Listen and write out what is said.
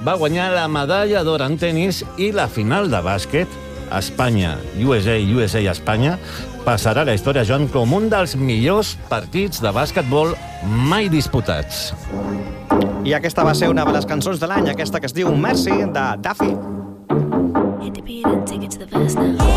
va guanyar la medalla d'or en tenis i la final de bàsquet. Espanya, USA, Espanya, passarà a la història, Joan, com un dels millors partits de bàsquetbol mai disputats. I aquesta va ser una de les cançons de l'any, aquesta que es diu Mercy, de Duffy.